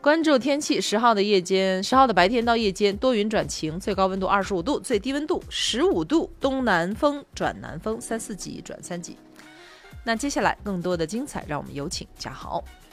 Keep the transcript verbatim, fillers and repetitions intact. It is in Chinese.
关注天气，十号的夜间，十号的白天到夜间多云转晴，最高温度二十五度，最低温度十五度，东南风转南风三四级转三级。那接下来更多的精彩，让我们有请嘉豪。